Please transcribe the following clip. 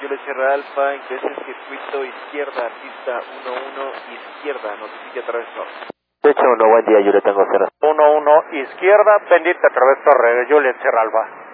Juliet Sierra Alfa, ingresa el circuito izquierda, pista 11, izquierda, notifique a través torre. Derecha 1, buen día, Juliet Tango Sierra. 11, izquierda, pendiente a través torre, Juliet Sierra Alfa.